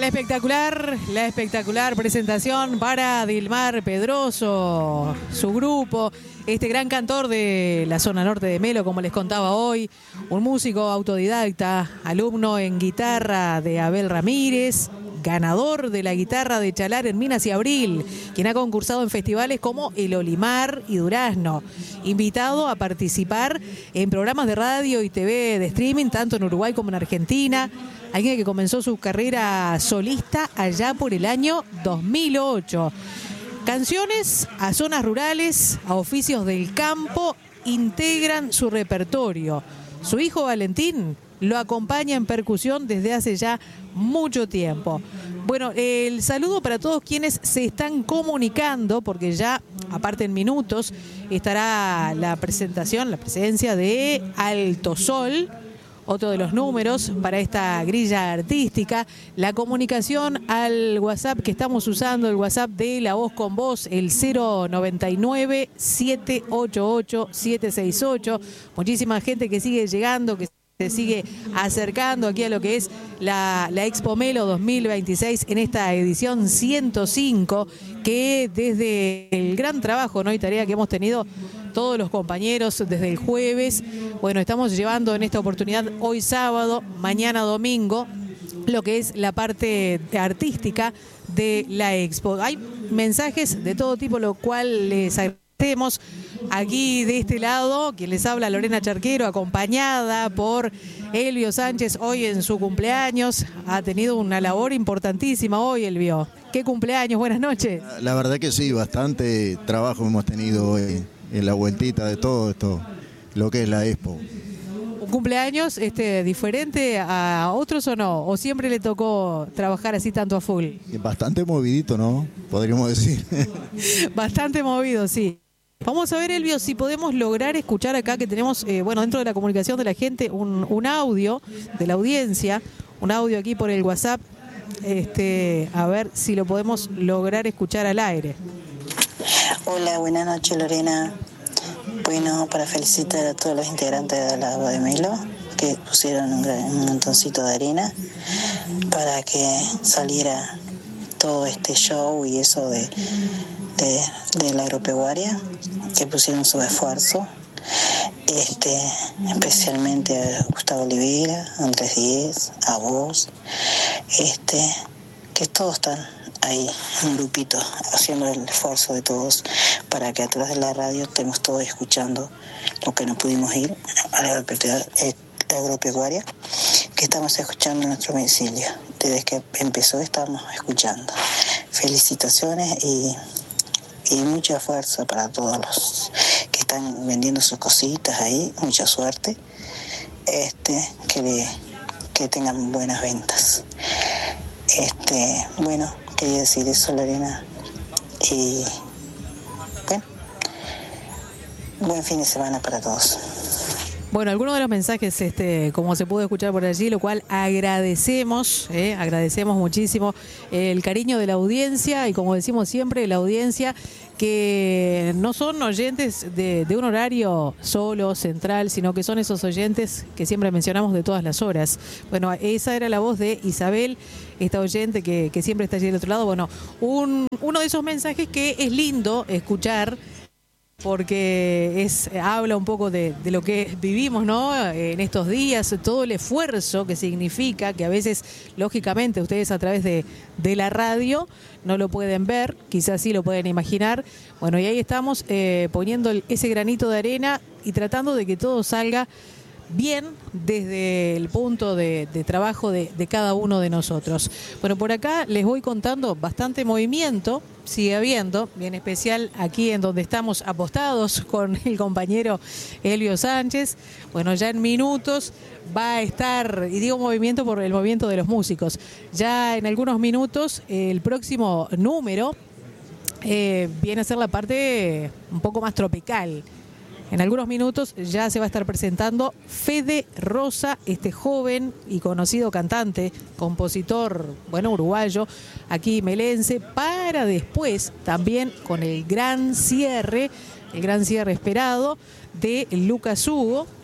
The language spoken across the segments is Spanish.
la espectacular presentación para Dilmar Pedroso, su grupo, este gran cantor de la zona norte de Melo, como les contaba hoy, un músico autodidacta, alumno en guitarra de Abel Ramírez, ganador de la guitarra de Chalar en Minas y Abril, quien ha concursado en festivales como El Olimar y Durazno, invitado a participar en programas de radio y TV de streaming, tanto en Uruguay como en Argentina, alguien que comenzó su carrera solista allá por el año 2008. Canciones a zonas rurales, a oficios del campo, integran su repertorio. Su hijo Valentín lo acompaña en percusión desde hace ya mucho tiempo. Bueno, el saludo para todos quienes se están comunicando, porque ya, aparte en minutos, estará la presencia de Alto Sol, otro de los números para esta grilla artística. La comunicación al WhatsApp que estamos usando, el WhatsApp de La Voz con Vos, el 099-788-768. Muchísima gente que sigue llegando, que se sigue acercando aquí a lo que es la Expo Melo 2026 en esta edición 105, que desde el gran trabajo, ¿no?, y tarea que hemos tenido todos los compañeros desde el jueves, bueno, estamos llevando en esta oportunidad hoy sábado, mañana domingo, lo que es la parte artística de la Expo. Hay mensajes de todo tipo, lo cual les agradecemos. Aquí de este lado, quien les habla, Lorena Charquero, acompañada por Elvio Sánchez, hoy en su cumpleaños. Ha tenido una labor importantísima hoy, Elvio. ¿Qué cumpleaños? Buenas noches. La verdad que sí, bastante trabajo hemos tenido hoy en la vueltita de todo esto, lo que es la Expo. ¿Un cumpleaños diferente a otros o no? ¿O siempre le tocó trabajar así tanto a full? Bastante movidito, ¿no? Podríamos decir. Bastante movido, sí. Vamos a ver, Elvio, si podemos lograr escuchar acá que tenemos, dentro de la comunicación de la gente, un audio de la audiencia, un audio aquí por el WhatsApp, a ver si lo podemos lograr escuchar al aire. Hola, buenas noches, Lorena. Bueno, para felicitar a todos los integrantes de la Voz de Melo, que pusieron un montoncito de arena para que saliera todo este show y eso de la agropecuaria, que pusieron su esfuerzo, especialmente a Gustavo Olivera, a Andrés Díez, a vos, que todos están ahí, un grupito, haciendo el esfuerzo de todos para que a través de la radio estemos todos escuchando lo que no pudimos ir a la agropecuaria, que estamos escuchando en nuestro domicilio. Desde que empezó estamos escuchando. Felicitaciones y mucha fuerza para todos los que están vendiendo sus cositas ahí, mucha suerte, que tengan buenas ventas. Bueno, quería decir eso, Lorena, y bueno, buen fin de semana para todos. Bueno, algunos de los mensajes, como se pudo escuchar por allí, lo cual agradecemos muchísimo el cariño de la audiencia, y como decimos siempre, la audiencia que no son oyentes de un horario solo, central, sino que son esos oyentes que siempre mencionamos de todas las horas. Bueno, esa era la voz de Isabel, esta oyente que siempre está allí del otro lado. Bueno, uno de esos mensajes que es lindo escuchar, porque habla un poco de lo que vivimos, ¿no?, en estos días, todo el esfuerzo que significa, que a veces, lógicamente, ustedes a través de la radio no lo pueden ver, quizás sí lo pueden imaginar. Bueno, y ahí estamos poniendo ese granito de arena y tratando de que todo salga bien desde el punto de trabajo de cada uno de nosotros. Bueno, por acá les voy contando, bastante movimiento sigue habiendo, en especial aquí en donde estamos apostados con el compañero Elvio Sánchez. Bueno, ya en minutos va a estar, y digo movimiento por el movimiento de los músicos, ya en algunos minutos el próximo número viene a ser la parte un poco más tropical. En algunos minutos ya se va a estar presentando Fede Rosa, este joven y conocido cantante, compositor, uruguayo, aquí melense, para después también con el gran cierre esperado de Lucas Hugo,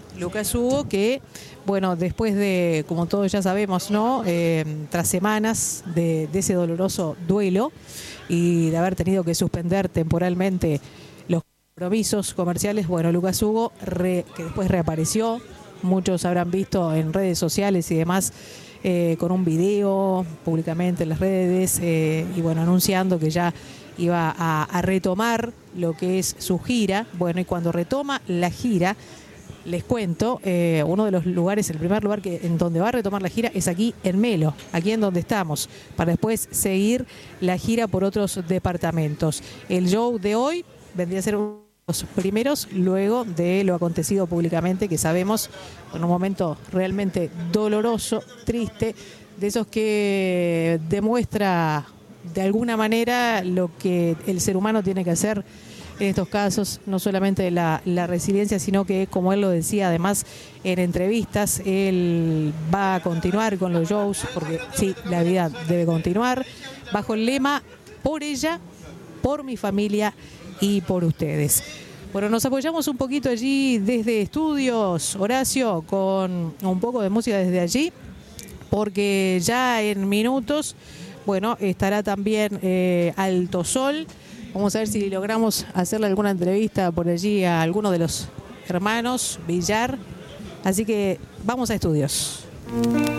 Lucas Hugo, que, bueno, después de, como todos ya sabemos, ¿no? Tras semanas de ese doloroso duelo y de haber tenido que suspender temporalmente los compromisos comerciales, bueno, Lucas Hugo, que después reapareció, muchos habrán visto en redes sociales y demás, con un video públicamente en las redes, y bueno, anunciando que ya iba a retomar lo que es su gira. Bueno, y cuando retoma la gira, les cuento, uno de los lugares, el primer lugar en donde va a retomar la gira es aquí en Melo, aquí en donde estamos, para después seguir la gira por otros departamentos. El show de hoy vendría a ser los primeros luego de lo acontecido públicamente, que sabemos, en un momento realmente doloroso, triste, de esos que demuestra de alguna manera lo que el ser humano tiene que hacer en estos casos, no solamente la resiliencia, sino que, como él lo decía además en entrevistas, él va a continuar con los shows, porque sí, la vida debe continuar, bajo el lema, por ella, por mi familia y por ustedes. Bueno, nos apoyamos un poquito allí desde estudios, Horacio, con un poco de música desde allí, porque ya en minutos, bueno, estará también Alto Sol. Vamos a ver si logramos hacerle alguna entrevista por allí a alguno de los hermanos Villar. Así que vamos a estudios.